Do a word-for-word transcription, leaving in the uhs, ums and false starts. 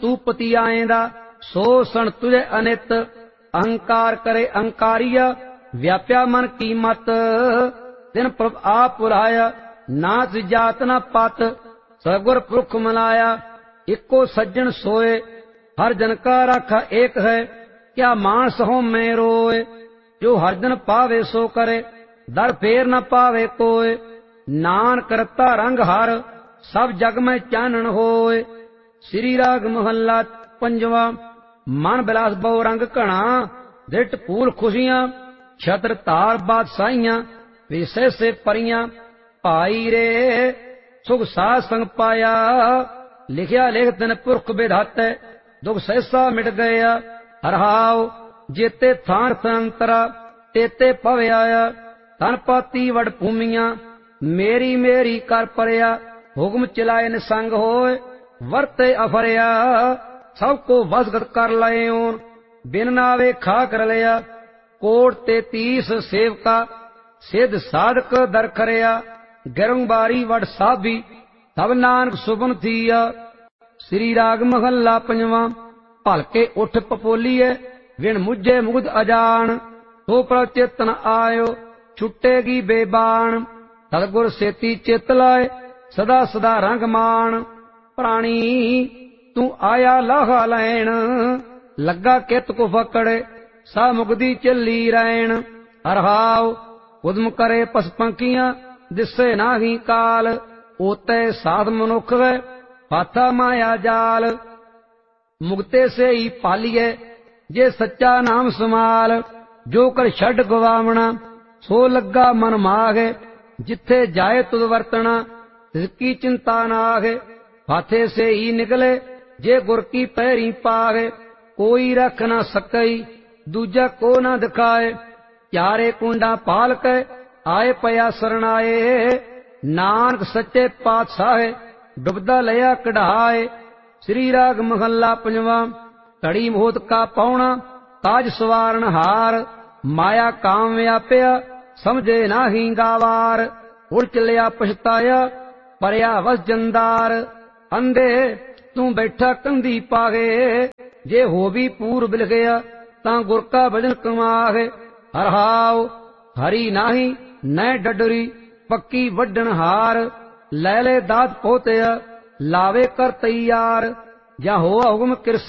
तू पति आएंदा सो सण तुझे अनित। अहंकार करे अहंकारिया व्याप्या मन की मत। तिन प्रभ आप पुराया नाच जात न पत। सगुर पुरख मिलाया इको सज्जन सोए। हर जन का राखा एक है क्या मानस हो मैं रोए। जो हर जन पावे सो करे दर फेर न पावे कोय। नानक करता रंग हर सब जग में चानन होए। श्री राग महला पंजवा। मन बिलास बहु रंग घना दृट फूल खुशियां। छत्र तार बादशाहियां विषय से परियां। भाई रे सुख साध संग पाया लिखिया लिख दिन पुरख विधाते। दुख सहसा मिट गया हरहाव जेते थान संतरा तेते पवे आया। धन पाती वड भूमियां मेरी मेरी कर परया। हुक्म चलाए निसंग होए वरते अफरया। सबको वसगत कर लयो बिन नावे खा कर लिया। कोट तेतीस सेवका सिद्ध साधक दर करया। गिरंबारी वड साभी तब नानक सुबन थिया। श्री राग महला पंजवा। भलके उठ पपोलीए विण मुझे मुग्ध अजान। तो प्रभ चेतन आयो छुटेगी बेबान। सतगुर सेती चित लाए सदा सदा रंग मान। प्राणी तू आया लाहा लैन लगा कित को फकड़े। सा मुगदी चली रैन हरहाव उदम करे पशुपंखियां दिसे नाही काल। ओते साध मनुख वे फाथा माया जाल। मुगते से ही पालिए जे सच्चा नाम समाल। जो कर छड़ गवावना सो लगा मन मागे। जिथे जाए तुद वर्तना तिसकी चिंता नागे। फाथे से ही निकले जे गुर की पैरी पागे। कोई रख न सकई दूजा को न दिखाए। चारे कुंडा पाल के आए पया सरनाए। नानक सच्चे पातशाह डुबदा लिया कढ़ाए। श्री राग महला पंजवा। घड़ी मोहत का पौना ताज सवारन हार। माया काम व्याप्या समझे नाही गावार। उड़ चलिया पछताया परया वस जंदार। अंधे तू बैठा कंधी पागे जे हो भी पूर बिल गया तां गुर का भजन कमागे। हरहाव हरी नाही न डडरी पक्की वड्डन हार। ले ले दात पोतया लावे कर तैयार। जा हो हुक्म कृष्ण